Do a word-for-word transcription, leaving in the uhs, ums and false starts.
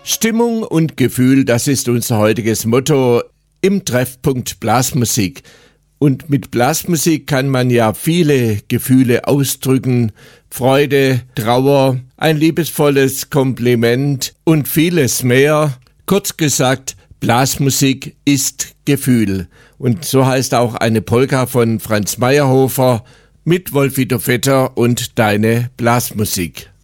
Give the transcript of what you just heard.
Stimmung und Gefühl, das ist unser heutiges Motto im Treffpunkt Blasmusik. Und mit Blasmusik kann man ja viele Gefühle ausdrücken. Freude, Trauer, ein liebevolles Kompliment und vieles mehr. Kurz gesagt, Blasmusik ist Gefühl. Und so heißt auch eine Polka von Franz Mayerhofer mit Wolfito Vetter und Deine Blasmusik.